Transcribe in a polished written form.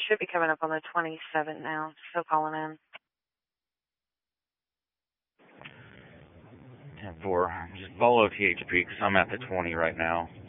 Should be coming up on the 27 now. Still calling in. 10-4. Just follow THP because I'm at the 20 right now.